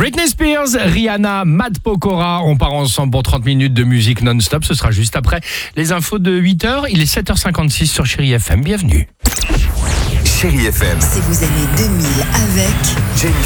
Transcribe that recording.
Britney Spears, Rihanna, Matt Pokora, on part ensemble pour 30 minutes de musique non-stop. Ce sera juste après les infos de 8h. Il est 7h56 sur Chérie FM. Bienvenue. Chérie FM. Si vous avez 2000 avec... Jennifer.